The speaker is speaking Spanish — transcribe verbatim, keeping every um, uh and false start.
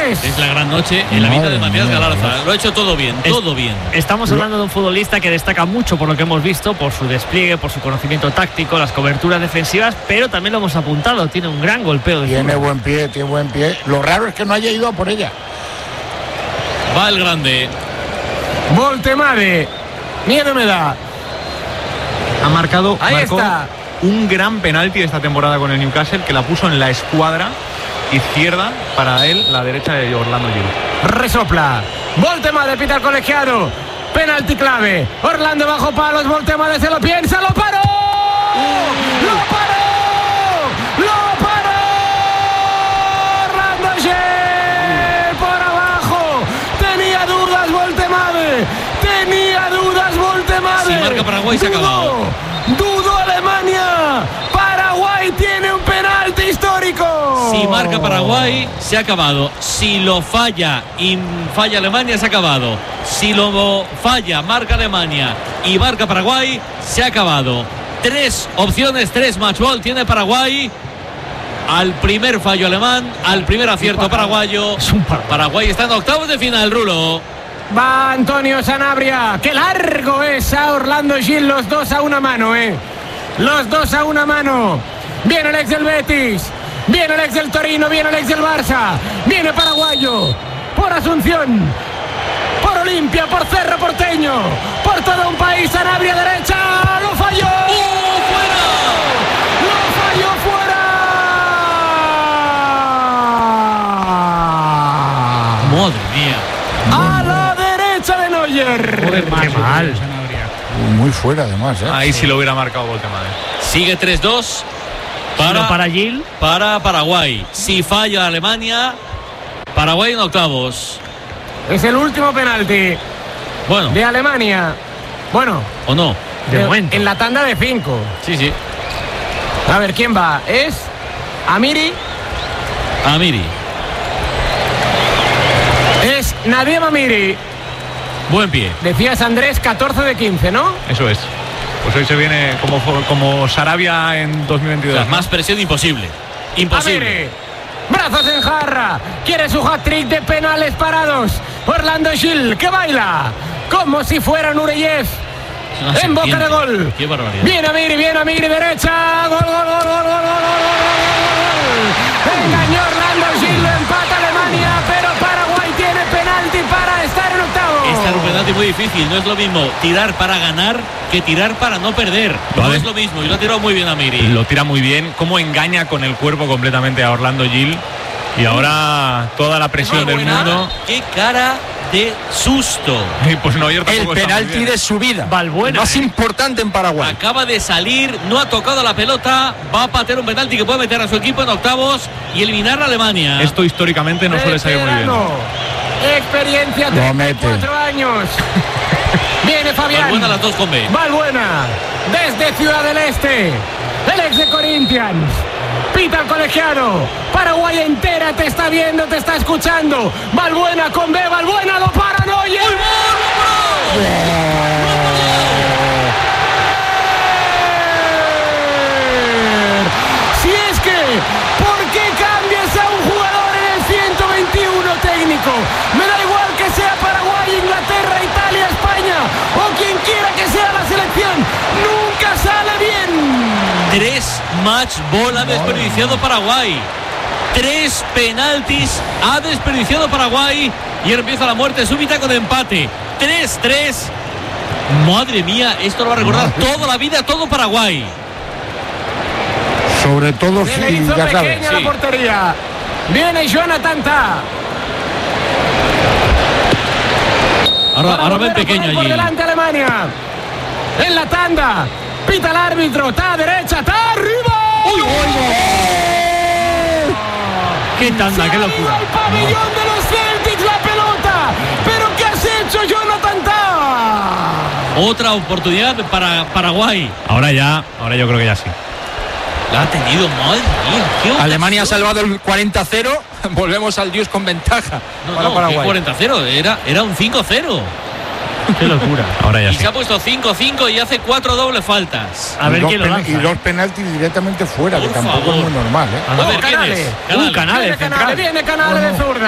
tres. Es la gran noche en la vida de Matías Galarza. Lo ha hecho todo bien, es, todo bien. Estamos hablando de un futbolista que destaca mucho por lo que hemos visto, por su despliegue, por su conocimiento táctico, las coberturas defensivas, pero también lo hemos apuntado, tiene un gran golpeo de Tiene zurda. buen pie, tiene buen pie. Lo raro es que no haya ido a por ella. Va el grande. Voltemade. Miedo me da. Ha marcado, Ahí marcó está. un gran penalti de esta temporada con el Newcastle, que la puso en la escuadra izquierda, para él la derecha de Orlando Gil. Resopla. Voltemade pita el colegiado. Penalti clave. Orlando bajo palos. Voltemade se lo piensa. ¡Lo paró! ¡Lo paró! ¡Lo paró! Orlando Gil por abajo. Tenía dudas Voltemade. Tenía dudas Voltemade. Si marca Paraguay se ha acabado. Dudo Alemania. Paraguay tiene un penalti histórico. Si marca Paraguay, se ha acabado. Si lo falla y falla Alemania, se ha acabado. Si lo falla, marca Alemania y marca Paraguay, se ha acabado. Tres opciones, tres match ball tiene Paraguay. Al primer fallo alemán, al primer acierto paraguayo. Paraguay está en octavos de final, Rulo. Va Antonio Sanabria. ¡Qué largo es a Orlando Gil! Los dos a una mano, ¿eh? Los dos a una mano. Viene el ex del Betis. Viene el ex del Torino. Viene el ex del Barça. Viene paraguayo. Por Asunción. Por Olimpia. Por Cerro Porteño. Por todo un país. Sanabria derecha. ¡Lo falló! ¡Oh, fuera! ¡Lo falló fuera! Madre mía. A la derecha de Neuer. Joder, qué mal. Muy fuera además, ¿eh? Ahí sí lo hubiera marcado Voltemade. Sigue tres dos Para, para, para Gil. para Paraguay. Si falla Alemania, Paraguay en octavos. Es el último penalti Bueno, de Alemania. Bueno, o no. De de- momento. en la tanda de cinco. Sí, sí. A ver, ¿quién va? Es Amiri. Amiri. Es Nadim Amiri. Buen pie. Decías, Andrés, catorce de quince, ¿no? Eso es. Pues hoy se viene como, como Sarabia en dos mil O veintidós. sea, ¿no? más presión imposible. Imposible. Amiri. Brazos en jarra. Quiere su hat-trick de penales parados. Orlando Gil, que baila como si fuera Nureyev. Una En boca serpiente. de gol. Qué barbaridad. Viene Amiri, viene Amiri, derecha. Gol, gol, gol, gol, gol, gol, gol, gol. Engañó Orlando Gil, lo empata Alemania, pero Paraguay tiene penalti para estar en octavos. Esta es un penalti muy difícil. No es lo mismo tirar para ganar que tirar para no perder. No Vale. es lo mismo. Y lo ha tirado muy bien Amiri. Lo tira muy bien. Cómo engaña con el cuerpo completamente a Orlando Gil. Y ahora toda la presión del Buena. mundo. Qué cara de susto. Y pues Neuer El tampoco está muy penalti bien. de su vida. Valbuena, Más ¿eh? importante en Paraguay. Acaba de salir, no ha tocado la pelota, va a patear un penalti que puede meter a su equipo en octavos y eliminar a Alemania. Esto históricamente no suele salir muy bien. Veterano. Experiencia, Lo treinta y mete. cuatro años. Viene Fabián. Valbuena las dos con B. Valbuena, desde Ciudad del Este, el ex de Corinthians. Pita el colegiado. Paraguay entera te está viendo, te está escuchando. Valbuena con B, Valbuena lo para Neuer. Si es que, ¿por qué cambias a un jugador en el ciento veintiuno técnico? Me da igual que sea Paraguay, Inglaterra, Italia, España o quien quiera que sea la selección. Nunca sale bien. Tres match ball ha desperdiciado Paraguay. Tres penaltis ha desperdiciado Paraguay. Y ahora empieza la muerte súbita con empate. tres tres. Madre mía, esto lo va a recordar toda la vida, todo Paraguay. Sobre todo Se le hizo pequeña la sí. portería. Viene Jonathan Tah. Ahora, Para ahora volver ven a pequeño poner por allí. delante Alemania. En la tanda. Pita el árbitro. Tah derecha. Tah arriba. ¡Uy, ¡Qué tanda, Se qué ha locura! ido al pabellón de los Celtics la pelota. ¿Pero qué has hecho, Jonathan Tah? Otra oportunidad para Paraguay. Ahora ya, ahora yo creo que ya sí. La ha tenido, madre mía. qué Alemania ha ocasión. salvado el cuarenta cero. Volvemos al Dios con ventaja No, para no, Paraguay. cuarenta cero, era, era un cinco cero. Qué locura. Ahora ya Y sí. se ha puesto cinco cinco y hace cuatro dobles faltas. A ver y, dos quién lo pen- lanza. y dos penaltis directamente fuera, Por que tampoco favor. es muy normal, ¿eh? A ver, ¿quién Canales. es? Un Canales Viene Canales, central. viene Canales de zurda.